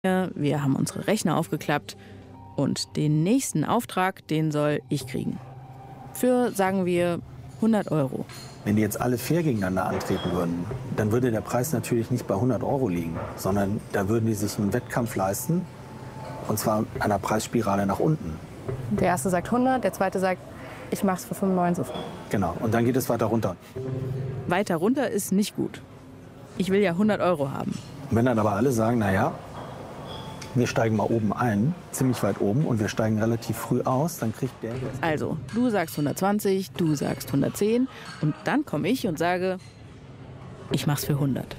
Wir haben unsere Rechner aufgeklappt und den nächsten Auftrag, den soll ich kriegen. Für, sagen wir, 100 Euro. Wenn die jetzt alle fair gegeneinander antreten würden, dann würde der Preis natürlich nicht bei 100 Euro liegen, sondern da würden die sich einen Wettkampf leisten, und zwar einer Preisspirale nach unten. Der erste sagt 100, der zweite sagt, ich mach's für 95. Genau, und dann geht es weiter runter. Weiter runter ist nicht gut. Ich will ja 100 Euro haben. Und wenn dann aber alle sagen, naja, wir steigen mal oben ein, ziemlich weit oben, und wir steigen relativ früh aus, dann kriegt der jetzt... Also, du sagst 120, du sagst 110 und dann komme ich und sage, ich mach's für 100.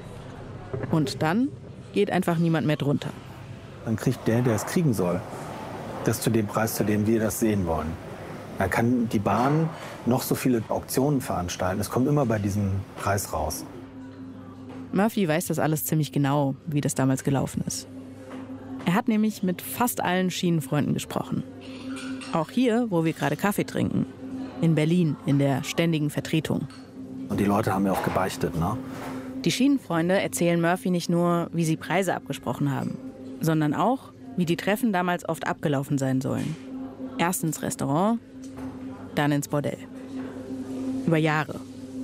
Und dann geht einfach niemand mehr drunter. Dann kriegt der es kriegen soll, das zu dem Preis, zu dem wir das sehen wollen. Dann kann die Bahn noch so viele Auktionen veranstalten. Es kommt immer bei diesem Preis raus. Murphy weiß das alles ziemlich genau, wie das damals gelaufen ist. Er hat nämlich mit fast allen Schienenfreunden gesprochen. Auch hier, wo wir gerade Kaffee trinken. In Berlin, in der ständigen Vertretung. Und die Leute haben ja auch gebeichtet, ne? Die Schienenfreunde erzählen Murphy nicht nur, wie sie Preise abgesprochen haben, sondern auch, wie die Treffen damals oft abgelaufen sein sollen. Erst ins Restaurant, dann ins Bordell. Über Jahre.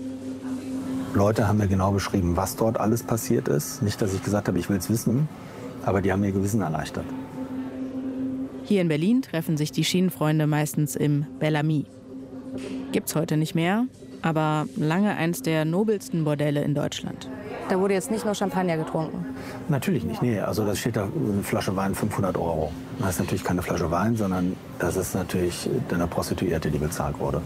Leute haben mir genau beschrieben, was dort alles passiert ist. Nicht, dass ich gesagt habe, ich will es wissen, aber die haben mir Gewissen erleichtert. Hier in Berlin treffen sich die Schienenfreunde meistens im Bellamy. Gibt's heute nicht mehr, aber lange eins der nobelsten Bordelle in Deutschland. Da wurde jetzt nicht nur Champagner getrunken. Natürlich nicht, nee. Also da steht da eine Flasche Wein 500 Euro. Das ist natürlich keine Flasche Wein, sondern das ist natürlich eine Prostituierte, die bezahlt wurde.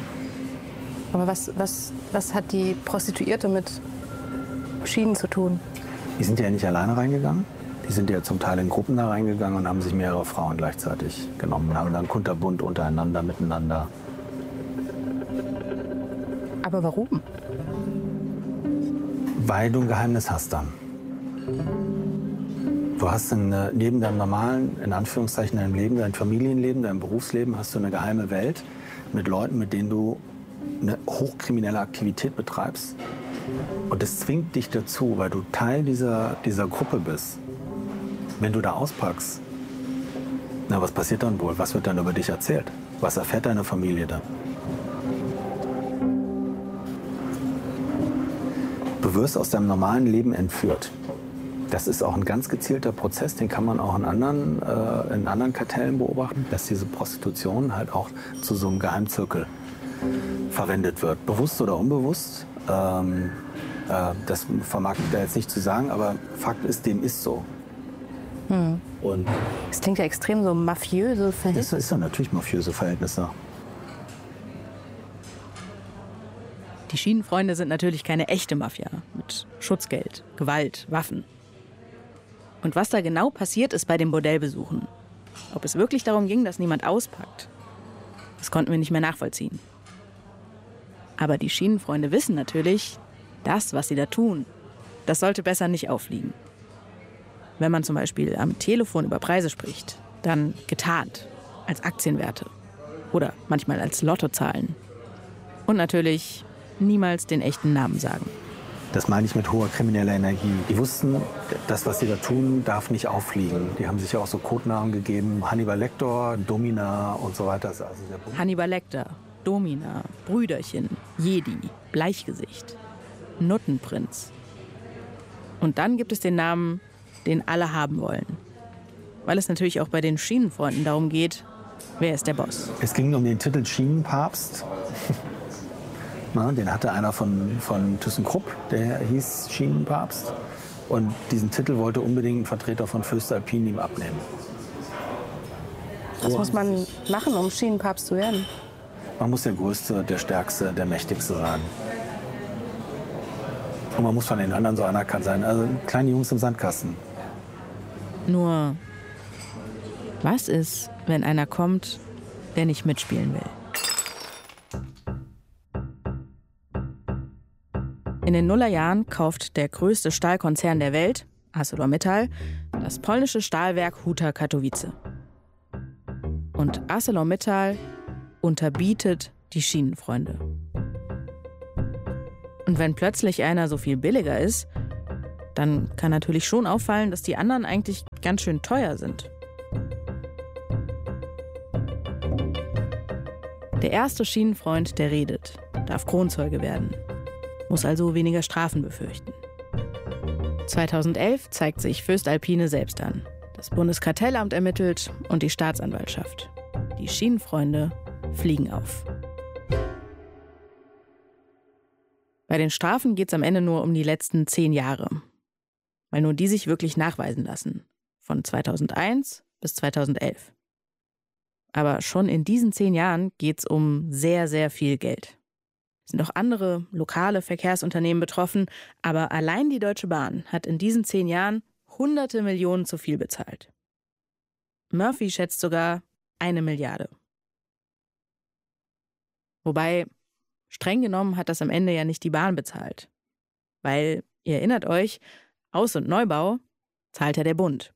Aber was hat die Prostituierte mit Schienen zu tun? Die sind ja nicht alleine reingegangen. Die sind ja zum Teil in Gruppen da reingegangen und haben sich mehrere Frauen gleichzeitig genommen. Haben dann kunterbunt untereinander, miteinander. Aber warum? Weil du ein Geheimnis hast dann. Du hast neben deinem normalen, in Anführungszeichen, deinem Leben, deinem Familienleben, deinem Berufsleben, hast du eine geheime Welt mit Leuten, mit denen du eine hochkriminelle Aktivität betreibst. Und das zwingt dich dazu, weil du Teil dieser Gruppe bist. Wenn du da auspackst, na, was passiert dann wohl? Was wird dann über dich erzählt? Was erfährt deine Familie dann? Du wirst aus deinem normalen Leben entführt. Das ist auch ein ganz gezielter Prozess, den kann man auch in anderen Kartellen beobachten, dass diese Prostitution halt auch zu so einem Geheimzirkel verwendet wird. Bewusst oder unbewusst, das vermag ich da jetzt nicht zu sagen, aber Fakt ist, dem ist so. Und das klingt ja extrem so mafiöse Verhältnisse. Das ist ja natürlich mafiöse Verhältnisse. Die Schienenfreunde sind natürlich keine echte Mafia mit Schutzgeld, Gewalt, Waffen. Und was da genau passiert ist bei den Bordellbesuchen, ob es wirklich darum ging, dass niemand auspackt, das konnten wir nicht mehr nachvollziehen. Aber die Schienenfreunde wissen natürlich, das, was sie da tun, das sollte besser nicht auffliegen. Wenn man zum Beispiel am Telefon über Preise spricht, dann getarnt, als Aktienwerte oder manchmal als Lottozahlen. Und natürlich niemals den echten Namen sagen. Das meine ich mit hoher krimineller Energie. Die wussten, das, was sie da tun, darf nicht auffliegen. Die haben sich ja auch so Codenamen gegeben. Hannibal Lecter, Domina und so weiter. Also Hannibal Lecter, Domina, Brüderchen, Jedi, Bleichgesicht, Nuttenprinz. Und dann gibt es den Namen, den alle haben wollen. Weil es natürlich auch bei den Schienenfreunden darum geht, wer ist der Boss. Es ging um den Titel Schienenpapst. Na, den hatte einer von ThyssenKrupp, der hieß Schienenpapst. Und diesen Titel wollte unbedingt ein Vertreter von Voestalpine ihm abnehmen. Was muss man machen, um Schienenpapst zu werden? Man muss der Größte, der Stärkste, der Mächtigste sein. Und man muss von den anderen so anerkannt sein. Also kleine Jungs im Sandkasten. Nur, was ist, wenn einer kommt, der nicht mitspielen will? In den Nullerjahren kauft der größte Stahlkonzern der Welt, ArcelorMittal, das polnische Stahlwerk Huta Katowice. Und ArcelorMittal unterbietet die Schienenfreunde. Und wenn plötzlich einer so viel billiger ist, dann kann natürlich schon auffallen, dass die anderen eigentlich ganz schön teuer sind. Der erste Schienenfreund, der redet, darf Kronzeuge werden, muss also weniger Strafen befürchten. 2011 zeigt sich Voestalpine selbst an. Das Bundeskartellamt ermittelt und die Staatsanwaltschaft. Die Schienenfreunde fliegen auf. Bei den Strafen geht es am Ende nur um die letzten 10 Jahre, weil nur die sich wirklich nachweisen lassen. Von 2001 bis 2011. Aber schon in diesen 10 Jahren geht es um sehr, sehr viel Geld. Es sind auch andere lokale Verkehrsunternehmen betroffen, aber allein die Deutsche Bahn hat in diesen 10 Jahren hunderte Millionen zu viel bezahlt. Murphy schätzt sogar 1 Milliarde. Wobei, streng genommen hat das am Ende ja nicht die Bahn bezahlt. Weil, ihr erinnert euch, Aus- und Neubau zahlt ja der Bund.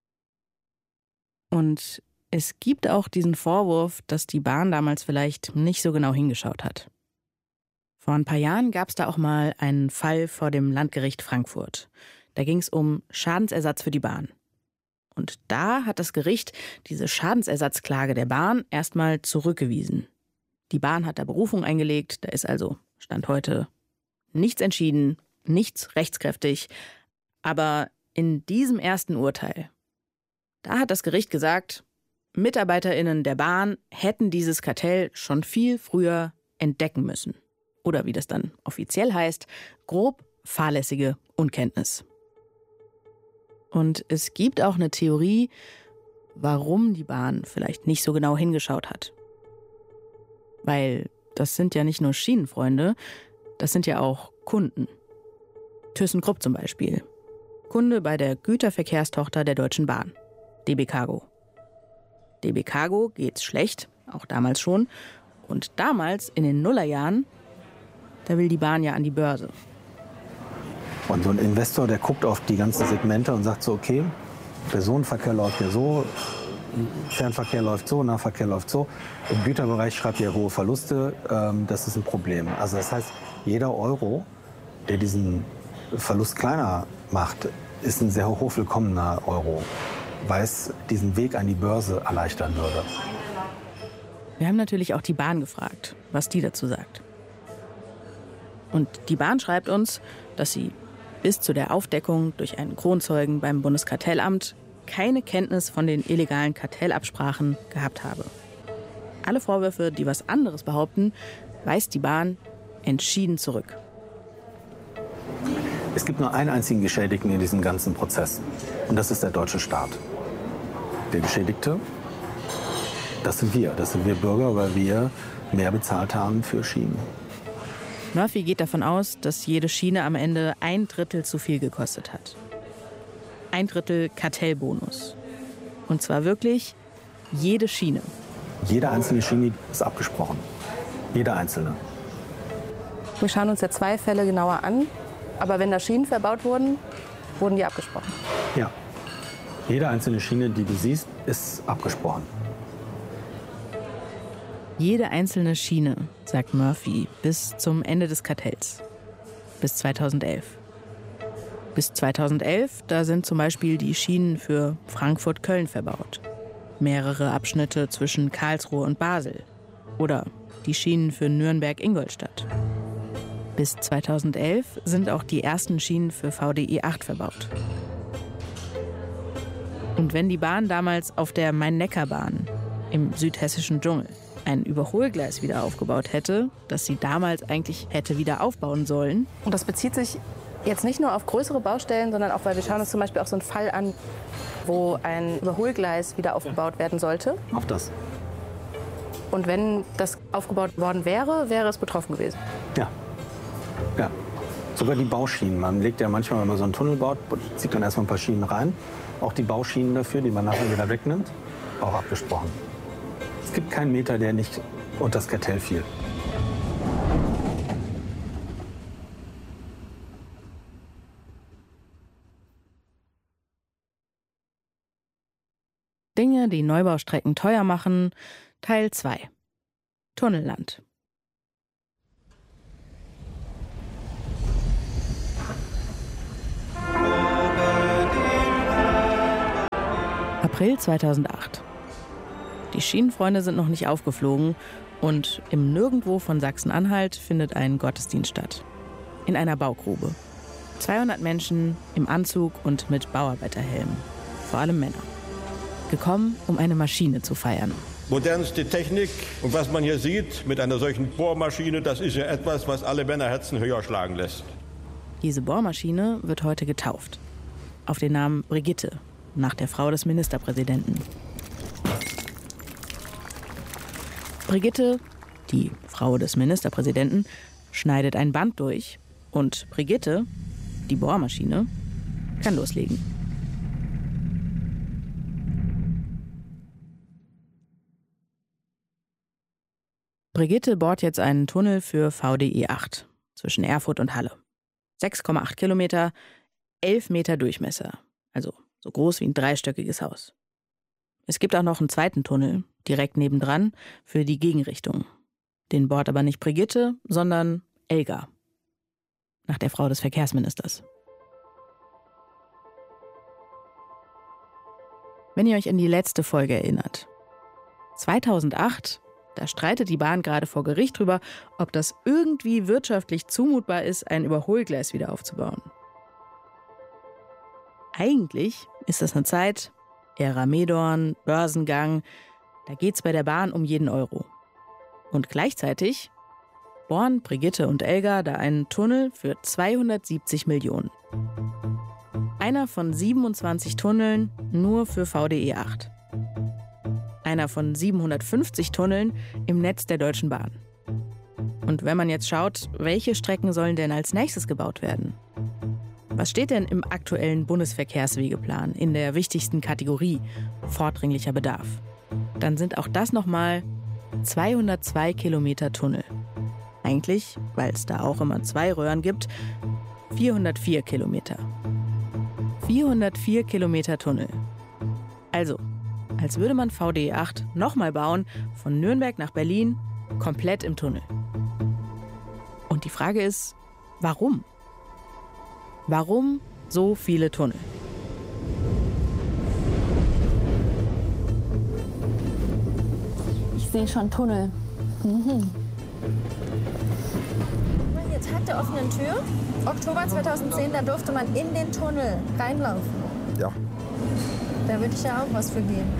Und es gibt auch diesen Vorwurf, dass die Bahn damals vielleicht nicht so genau hingeschaut hat. Vor ein paar Jahren gab es da auch mal einen Fall vor dem Landgericht Frankfurt. Da ging es um Schadensersatz für die Bahn. Und da hat das Gericht diese Schadensersatzklage der Bahn erstmal zurückgewiesen. Die Bahn hat da Berufung eingelegt, da ist also, Stand heute, nichts entschieden, nichts rechtskräftig. Aber in diesem ersten Urteil, da hat das Gericht gesagt, MitarbeiterInnen der Bahn hätten dieses Kartell schon viel früher entdecken müssen. Oder wie das dann offiziell heißt, grob fahrlässige Unkenntnis. Und es gibt auch eine Theorie, warum die Bahn vielleicht nicht so genau hingeschaut hat. Weil das sind ja nicht nur Schienenfreunde, das sind ja auch Kunden. ThyssenKrupp zum Beispiel. Kunde bei der Güterverkehrstochter der Deutschen Bahn, DB Cargo. DB Cargo geht's schlecht, auch damals schon. Und damals, in den Nullerjahren, da will die Bahn ja an die Börse. Und so ein Investor, der guckt auf die ganzen Segmente und sagt so, okay, Personenverkehr läuft ja so, Fernverkehr läuft so, Nahverkehr läuft so. Im Güterbereich schreibt ihr hohe Verluste, das ist ein Problem. Also das heißt, jeder Euro, der diesen Verlust kleiner macht, ist ein sehr hochwillkommener Euro, weil es diesen Weg an die Börse erleichtern würde. Wir haben natürlich auch die Bahn gefragt, was die dazu sagt. Und die Bahn schreibt uns, dass sie bis zu der Aufdeckung durch einen Kronzeugen beim Bundeskartellamt keine Kenntnis von den illegalen Kartellabsprachen gehabt habe. Alle Vorwürfe, die was anderes behaupten, weist die Bahn entschieden zurück. Es gibt nur einen einzigen Geschädigten in diesem ganzen Prozess. Und das ist der deutsche Staat. Der Geschädigte, das sind wir Bürger, weil wir mehr bezahlt haben für Schienen. Murphy geht davon aus, dass jede Schiene am Ende 1/3 zu viel gekostet hat. 1/3 Kartellbonus. Und zwar wirklich jede Schiene. Jede einzelne Schiene ist abgesprochen. Jede einzelne. Wir schauen uns ja 2 Fälle genauer an. Aber wenn da Schienen verbaut wurden, wurden die abgesprochen. Ja. Jede einzelne Schiene, die du siehst, ist abgesprochen. Jede einzelne Schiene, sagt Murphy, bis zum Ende des Kartells. Bis 2011. Bis 2011, da sind zum Beispiel die Schienen für Frankfurt-Köln verbaut. Mehrere Abschnitte zwischen Karlsruhe und Basel. Oder die Schienen für Nürnberg-Ingolstadt. Bis 2011 sind auch die ersten Schienen für VDI 8 verbaut. Und wenn die Bahn damals auf der Main-Neckar-Bahn im südhessischen Dschungel ein Überholgleis wieder aufgebaut hätte, das sie damals eigentlich hätte wieder aufbauen sollen. Und das bezieht sich jetzt nicht nur auf größere Baustellen, sondern auch, weil wir schauen uns zum Beispiel auch so einen Fall an, wo ein Überholgleis wieder aufgebaut werden sollte. Auf das. Und wenn das aufgebaut worden wäre, wäre es betroffen gewesen. Ja. Ja. Sogar die Bauschienen. Man legt ja manchmal, wenn man so einen Tunnel baut, zieht dann erstmal ein paar Schienen rein. Auch die Bauschienen dafür, die man nachher wieder wegnimmt, auch abgesprochen. Es gibt keinen Meter, der nicht unter das Kartell fiel. Dinge, die Neubaustrecken teuer machen, Teil 2. Tunnelland. April 2008. Die Schienenfreunde sind noch nicht aufgeflogen und im Nirgendwo von Sachsen-Anhalt findet ein Gottesdienst statt. In einer Baugrube. 200 Menschen im Anzug und mit Bauarbeiterhelmen. Vor allem Männer. Gekommen, um eine Maschine zu feiern. Modernste Technik und was man hier sieht mit einer solchen Bohrmaschine, das ist ja etwas, was alle Männerherzen höher schlagen lässt. Diese Bohrmaschine wird heute getauft. Auf den Namen Brigitte, nach der Frau des Ministerpräsidenten. Brigitte, die Frau des Ministerpräsidenten, schneidet ein Band durch und Brigitte, die Bohrmaschine, kann loslegen. Brigitte bohrt jetzt einen Tunnel für VDE 8 zwischen Erfurt und Halle. 6,8 Kilometer, 11 Meter Durchmesser, also so groß wie ein dreistöckiges Haus. Es gibt auch noch einen zweiten Tunnel, direkt nebendran, für die Gegenrichtung. Den bohrt aber nicht Brigitte, sondern Elga, nach der Frau des Verkehrsministers. Wenn ihr euch an die letzte Folge erinnert. 2008, da streitet die Bahn gerade vor Gericht drüber, ob das irgendwie wirtschaftlich zumutbar ist, ein Überholgleis wieder aufzubauen. Eigentlich ist das eine Zeit, Ära Medorn, Börsengang, da geht's bei der Bahn um jeden Euro. Und gleichzeitig bohren Brigitte und Elga da einen Tunnel für 270 Millionen. Einer von 27 Tunneln nur für VDE 8. Einer von 750 Tunneln im Netz der Deutschen Bahn. Und wenn man jetzt schaut, welche Strecken sollen denn als nächstes gebaut werden? Was steht denn im aktuellen Bundesverkehrswegeplan in der wichtigsten Kategorie vordringlicher Bedarf? Dann sind auch das nochmal 202 Kilometer Tunnel. Eigentlich, weil es da auch immer 2 Röhren gibt, 404 Kilometer. 404 Kilometer Tunnel. Also, als würde man VDE 8 nochmal bauen, von Nürnberg nach Berlin, komplett im Tunnel. Und die Frage ist, warum? Warum so viele Tunnel? Ich sehe schon Tunnel. Hier Tag der offenen Tür. Oktober 2010, da durfte man in den Tunnel reinlaufen. Ja. Da würde ich ja auch was für geben.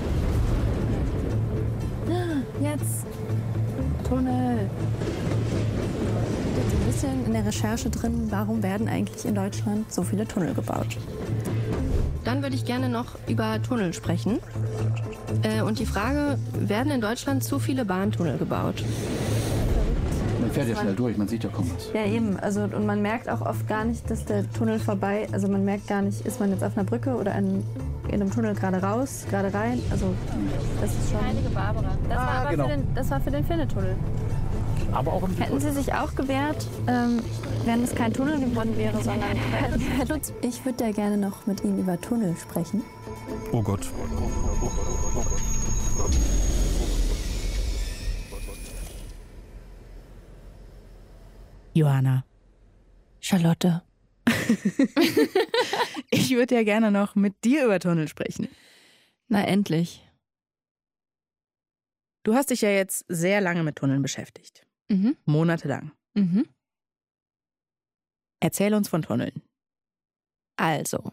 Jetzt. Tunnel. Jetzt ein bisschen in der Recherche drin, warum werden eigentlich in Deutschland so viele Tunnel gebaut? Dann würde ich gerne noch über Tunnel sprechen. Und die Frage, werden in Deutschland zu viele Bahntunnel gebaut? Man fährt ja schnell durch, man sieht ja kaum was. Ja, eben. Also, und man merkt auch oft gar nicht, dass der Tunnel vorbei ist. Also man merkt gar nicht, ist man jetzt auf einer Brücke oder in einem Tunnel gerade raus, gerade rein. Also das ist schon... Heilige Barbara. Das war aber genau. Das war für den Finne-Tunnel. Aber auch hätten Sie sich auch gewehrt, wenn es kein Tunnel geworden wäre, sondern... Herr Lutz, ich würde ja gerne noch mit Ihnen über Tunnel sprechen. Oh Gott. Johanna. Charlotte. Ich würde ja gerne noch mit dir über Tunnel sprechen. Na, endlich. Du hast dich ja jetzt sehr lange mit Tunneln beschäftigt. Monatelang. Erzähl uns von Tunneln. Also,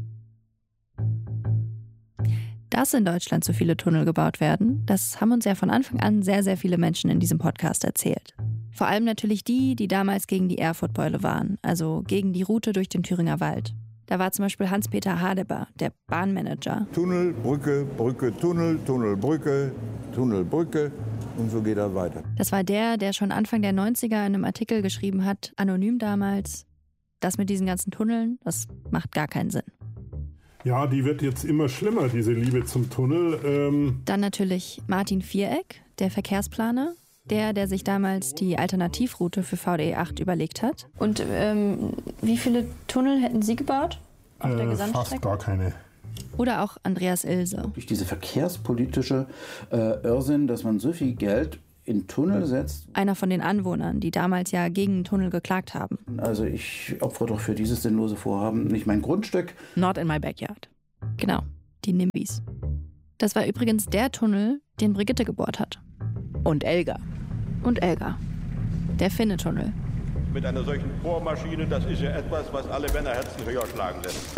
dass in Deutschland so viele Tunnel gebaut werden, das haben uns ja von Anfang an sehr, sehr viele Menschen in diesem Podcast erzählt. Vor allem natürlich die, die damals gegen die Erfurtbeule waren, also gegen die Route durch den Thüringer Wald. Da war zum Beispiel Hans-Peter Hadeber, der Bahnmanager. Tunnel, Brücke, Brücke, Tunnel, Tunnel, Brücke, Tunnel, Brücke und so geht das weiter. Das war der schon Anfang der 90er in einem Artikel geschrieben hat, anonym damals, das mit diesen ganzen Tunneln, das macht gar keinen Sinn. Ja, die wird jetzt immer schlimmer, diese Liebe zum Tunnel. Dann natürlich Martin Viereck, der Verkehrsplaner. Der sich damals die Alternativroute für VDE 8 überlegt hat. Und wie viele Tunnel hätten Sie gebaut auf der Gesamtstrecke? Fast gar keine. Oder auch Andreas Ilse. Durch diese verkehrspolitische Irrsinn, dass man so viel Geld in Tunnel setzt. Einer von den Anwohnern, die damals ja gegen den Tunnel geklagt haben. Also ich opfere doch für dieses sinnlose Vorhaben nicht mein Grundstück. Not in my backyard. Genau, die NIMBYs. Das war übrigens der Tunnel, den Brigitte gebohrt hat. Und Elga. Und Elga. Der Finne-Tunnel. Mit einer solchen Bohrmaschine, das ist ja etwas, was alle Männerherzen höher schlagen lässt.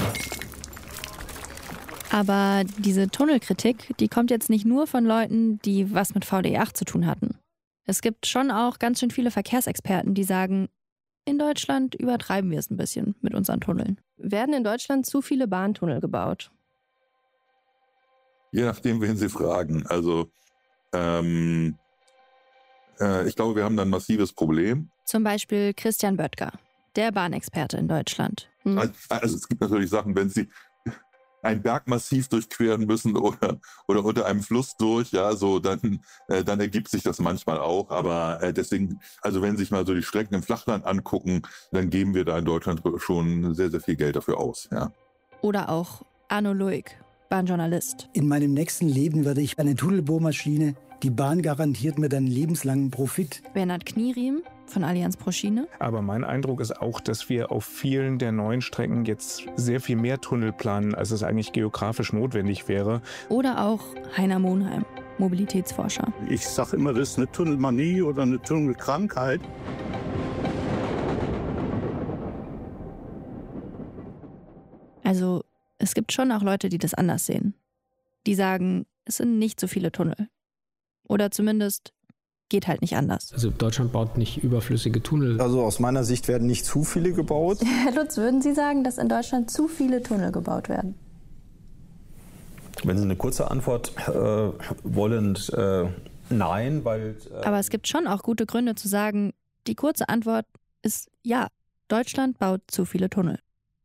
Aber diese Tunnelkritik, die kommt jetzt nicht nur von Leuten, die was mit VDE 8 zu tun hatten. Es gibt schon auch ganz schön viele Verkehrsexperten, die sagen, in Deutschland übertreiben wir es ein bisschen mit unseren Tunneln. Werden in Deutschland zu viele Bahntunnel gebaut? Je nachdem, wen Sie fragen. Also ich glaube, wir haben da ein massives Problem. Zum Beispiel Christian Böttger, der Bahnexperte in Deutschland. Also es gibt natürlich Sachen, wenn Sie ein Bergmassiv durchqueren müssen oder unter einem Fluss durch, ja, so dann ergibt sich das manchmal auch. Aber deswegen, also wenn Sie sich mal so die Strecken im Flachland angucken, dann geben wir da in Deutschland schon sehr, sehr viel Geld dafür aus, ja. Oder auch Arno Luig, Bahnjournalist. In meinem nächsten Leben werde ich eine Tunnelbohrmaschine. Die Bahn garantiert mir dann lebenslangen Profit. Bernhard Knieriem von Allianz pro Schiene. Aber mein Eindruck ist auch, dass wir auf vielen der neuen Strecken jetzt sehr viel mehr Tunnel planen, als es eigentlich geografisch notwendig wäre. Oder auch Heiner Monheim, Mobilitätsforscher. Ich sage immer, das ist eine Tunnelmanie oder eine Tunnelkrankheit. Also es gibt schon auch Leute, die das anders sehen. Die sagen, es sind nicht so viele Tunnel. Oder zumindest geht halt nicht anders. Also Deutschland baut nicht überflüssige Tunnel. Also aus meiner Sicht werden nicht zu viele gebaut. Herr Lutz, würden Sie sagen, dass in Deutschland zu viele Tunnel gebaut werden? Wenn Sie eine kurze Antwort wollen, nein, weil... Aber es gibt schon auch gute Gründe zu sagen, die kurze Antwort ist ja, Deutschland baut zu viele Tunnel.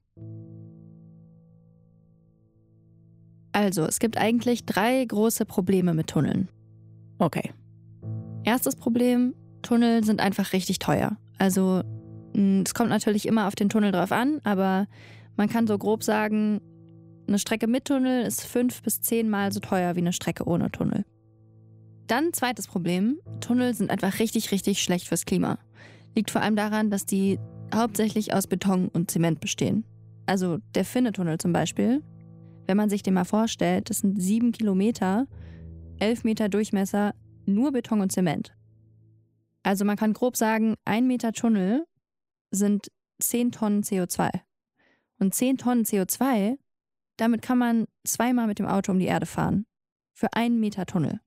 Also, es gibt eigentlich 3 große Probleme mit Tunneln. Okay. Erstes Problem, Tunnel sind einfach richtig teuer. Also, es kommt natürlich immer auf den Tunnel drauf an, aber man kann so grob sagen, eine Strecke mit Tunnel ist 5 bis 10 Mal so teuer wie eine Strecke ohne Tunnel. Dann zweites Problem, Tunnel sind einfach richtig, richtig schlecht fürs Klima. Liegt vor allem daran, dass die hauptsächlich aus Beton und Zement bestehen. Also der Finne-Tunnel zum Beispiel, wenn man sich den mal vorstellt, das sind 7 Kilometer, 11 Meter Durchmesser, nur Beton und Zement. Also man kann grob sagen, 1 Meter Tunnel sind 10 Tonnen CO2. Und 10 Tonnen CO2, damit kann man 2-mal mit dem Auto um die Erde fahren. Für 1 Meter Tunnel.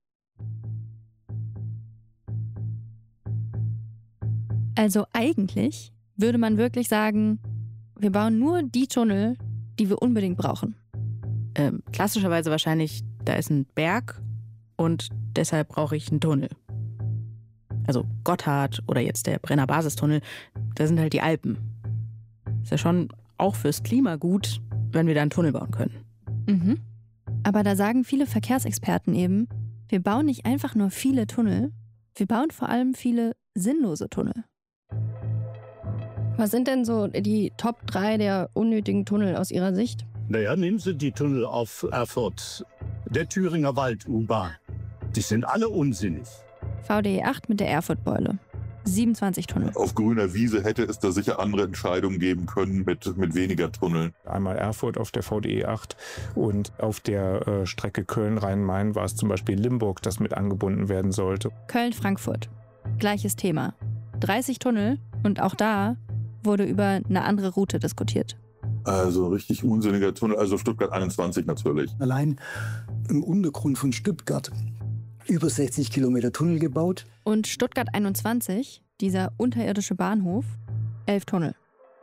Also eigentlich würde man wirklich sagen, wir bauen nur die Tunnel, die wir unbedingt brauchen. Klassischerweise wahrscheinlich, da ist ein Berg und deshalb brauche ich einen Tunnel. Also Gotthard oder jetzt der Brenner Basistunnel, da sind halt die Alpen. Ist ja schon auch fürs Klima gut, wenn wir da einen Tunnel bauen können. Mhm. Aber da sagen viele Verkehrsexperten eben, wir bauen nicht einfach nur viele Tunnel, wir bauen vor allem viele sinnlose Tunnel. Was sind denn so die Top 3 der unnötigen Tunnel aus Ihrer Sicht? Naja, nehmen Sie die Tunnel auf Erfurt, der Thüringer Wald-U-Bahn. Die sind alle unsinnig. VDE 8 mit der Erfurt-Beule. 27 Tunnel. Auf grüner Wiese hätte es da sicher andere Entscheidungen geben können mit weniger Tunneln. Einmal Erfurt auf der VDE 8 und auf der Strecke Köln-Rhein-Main war es zum Beispiel Limburg, das mit angebunden werden sollte. Köln-Frankfurt. Gleiches Thema. 30 Tunnel und auch da wurde über eine andere Route diskutiert. Also richtig unsinniger Tunnel, also Stuttgart 21 natürlich. Allein im Untergrund von Stuttgart über 60 Kilometer Tunnel gebaut. Und Stuttgart 21, dieser unterirdische Bahnhof, 11 Tunnel.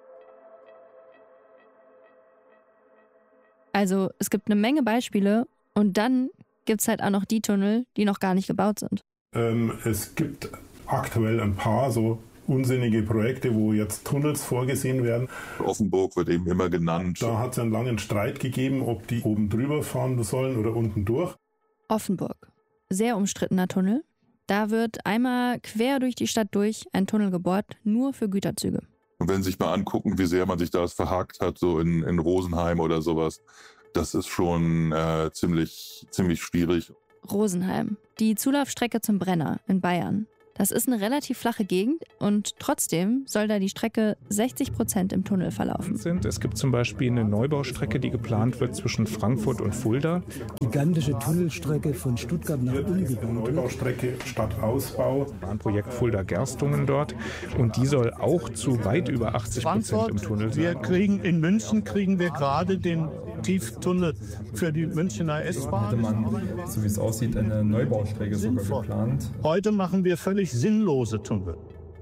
Also es gibt eine Menge Beispiele und dann gibt es halt auch noch die Tunnel, die noch gar nicht gebaut sind. Es gibt aktuell ein paar so unsinnige Projekte, wo jetzt Tunnels vorgesehen werden. Offenburg wird eben immer genannt. Da hat es einen langen Streit gegeben, ob die oben drüber fahren sollen oder unten durch. Offenburg. Sehr umstrittener Tunnel. Da wird einmal quer durch die Stadt durch ein Tunnel gebohrt, nur für Güterzüge. Und wenn Sie sich mal angucken, wie sehr man sich da verhakt hat, so in Rosenheim oder sowas, das ist schon ziemlich schwierig. Rosenheim. Die Zulaufstrecke zum Brenner in Bayern. Das ist eine relativ flache Gegend und trotzdem soll da die Strecke 60% im Tunnel verlaufen. Es gibt zum Beispiel eine Neubaustrecke, die geplant wird zwischen Frankfurt und Fulda. Gigantische Tunnelstrecke von Stuttgart nach Ulm gebaut. Neubau-Strecke statt Ausbau. Bahnprojekt Fulda-Gerstungen dort. Und die soll auch zu weit über 80% im Tunnel sein. In München kriegen wir gerade den Tieftunnel für die Münchner S-Bahn. Hätte man, so wie es aussieht, eine Neubaustrecke sogar geplant. Heute machen wir völlig sinnlose Tunnel.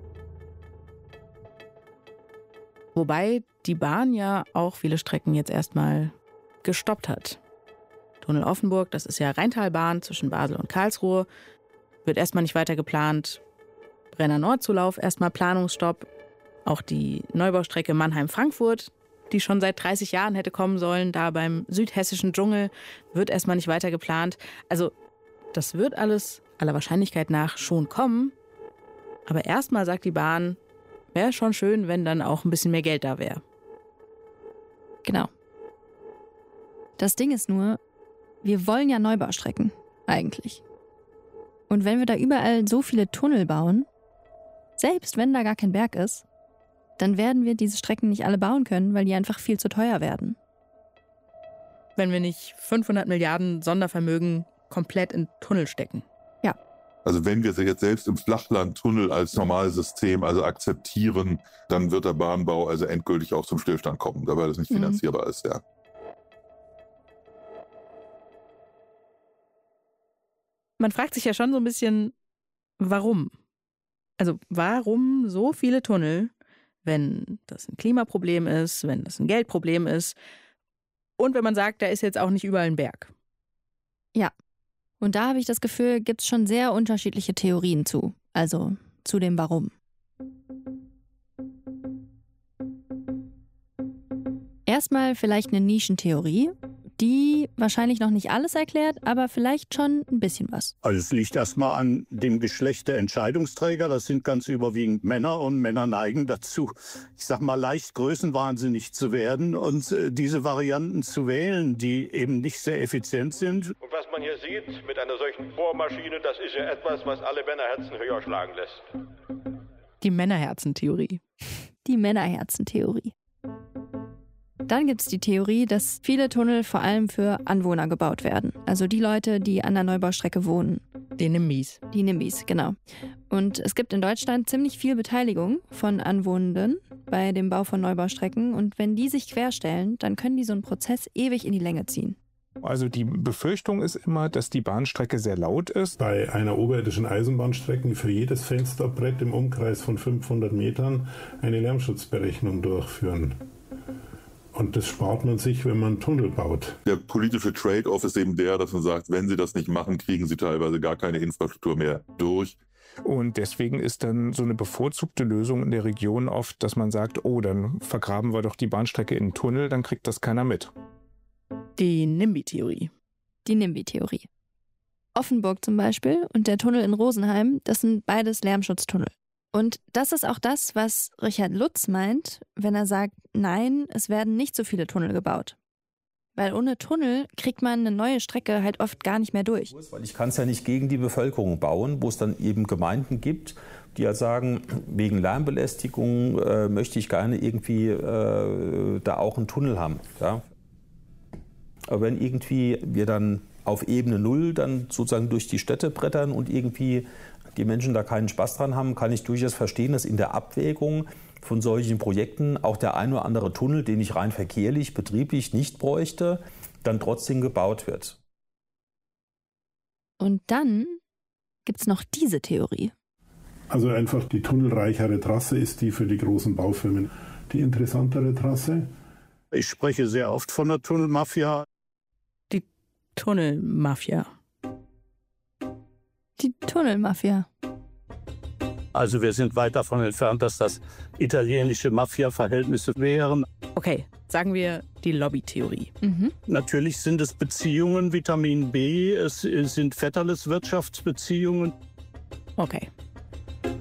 Wobei die Bahn ja auch viele Strecken jetzt erstmal gestoppt hat. Tunnel Offenburg, das ist ja Rheintalbahn zwischen Basel und Karlsruhe, wird erstmal nicht weiter geplant. Brenner Nordzulauf erstmal Planungsstopp. Auch die Neubaustrecke Mannheim-Frankfurt, die schon seit 30 Jahren hätte kommen sollen, da beim südhessischen Dschungel, wird erstmal nicht weiter geplant. Also das wird alles aller Wahrscheinlichkeit nach schon kommen. Aber erstmal sagt die Bahn, wäre schon schön, wenn dann auch ein bisschen mehr Geld da wäre. Genau. Das Ding ist nur, wir wollen ja Neubaustrecken, eigentlich. Und wenn wir da überall so viele Tunnel bauen, selbst wenn da gar kein Berg ist, dann werden wir diese Strecken nicht alle bauen können, weil die einfach viel zu teuer werden. Wenn wir nicht 500 Milliarden Sondervermögen komplett in Tunnel stecken. Ja. Also wenn wir jetzt selbst im Flachlandtunnel als normales System also akzeptieren, dann wird der Bahnbau also endgültig auch zum Stillstand kommen, weil das nicht finanzierbar ist, ja. Man fragt sich ja schon so ein bisschen, warum? Also warum so viele Tunnel, wenn das ein Klimaproblem ist, wenn das ein Geldproblem ist und wenn man sagt, da ist jetzt auch nicht überall ein Berg? Ja. Und da habe ich das Gefühl, gibt es schon sehr unterschiedliche Theorien zu. Also zu dem Warum. Erstmal vielleicht eine Nischentheorie, die wahrscheinlich noch nicht alles erklärt, aber vielleicht schon ein bisschen was. Also es liegt erstmal an dem Geschlecht der Entscheidungsträger. Das sind ganz überwiegend Männer und Männer neigen dazu, ich sag mal, leicht größenwahnsinnig zu werden und diese Varianten zu wählen, die eben nicht sehr effizient sind. Und was man hier sieht mit einer solchen Bohrmaschine, das ist ja etwas, was alle Männerherzen höher schlagen lässt. Die Männerherzentheorie. Die Männerherzentheorie. Dann gibt es die Theorie, dass viele Tunnel vor allem für Anwohner gebaut werden. Also die Leute, die an der Neubaustrecke wohnen. Die NIMBYs. Die NIMBYs, genau. Und es gibt in Deutschland ziemlich viel Beteiligung von Anwohnenden bei dem Bau von Neubaustrecken. Und wenn die sich querstellen, dann können die so einen Prozess ewig in die Länge ziehen. Also die Befürchtung ist immer, dass die Bahnstrecke sehr laut ist. Bei einer oberirdischen Eisenbahnstrecke für jedes Fensterbrett im Umkreis von 500 Metern eine Lärmschutzberechnung durchführen. Und das spart man sich, wenn man einen Tunnel baut. Der politische Trade-off ist eben der, dass man sagt, wenn sie das nicht machen, kriegen sie teilweise gar keine Infrastruktur mehr durch. Und deswegen ist dann so eine bevorzugte Lösung in der Region oft, dass man sagt, oh, dann vergraben wir doch die Bahnstrecke in den Tunnel, dann kriegt das keiner mit. Die NIMBY-Theorie. Die NIMBY-Theorie. Offenburg zum Beispiel und der Tunnel in Rosenheim, das sind beides Lärmschutztunnel. Und das ist auch das, was Richard Lutz meint, wenn er sagt, nein, es werden nicht so viele Tunnel gebaut. Weil ohne Tunnel kriegt man eine neue Strecke halt oft gar nicht mehr durch. Weil ich kann es ja nicht gegen die Bevölkerung bauen, wo es dann eben Gemeinden gibt, die ja sagen, wegen Lärmbelästigung möchte ich gerne irgendwie da auch einen Tunnel haben. Ja? Aber wenn irgendwie wir dann auf Ebene 0 dann sozusagen durch die Städte brettern und irgendwie die Menschen da keinen Spaß dran haben, kann ich durchaus verstehen, dass in der Abwägung von solchen Projekten auch der ein oder andere Tunnel, den ich rein verkehrlich, betrieblich nicht bräuchte, dann trotzdem gebaut wird. Und dann gibt es noch diese Theorie. Also einfach die tunnelreichere Trasse ist die für die großen Baufirmen die interessantere Trasse. Ich spreche sehr oft von der Tunnelmafia. Die Tunnelmafia. Die Tunnelmafia. Also wir sind weit davon entfernt, dass das italienische Mafia-Verhältnisse wären. Okay, sagen wir die Lobbytheorie. Natürlich sind es Beziehungen, Vitamin B, es sind Vetterles Wirtschaftsbeziehungen. Okay,